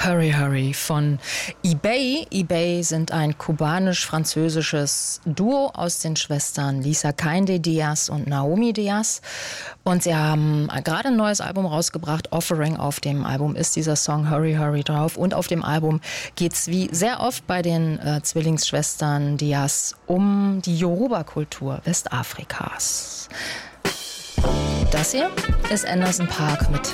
Hurry Hurry von eBay. eBay sind ein kubanisch-französisches Duo aus den Schwestern Lisa Kainde Diaz und Naomi Diaz. Und sie haben gerade ein neues Album rausgebracht, Offering. Auf dem Album ist dieser Song Hurry Hurry drauf. Und auf dem Album geht es wie sehr oft bei den Zwillingsschwestern Diaz um die Yoruba-Kultur Westafrikas. Das hier ist Anderson .Paak mit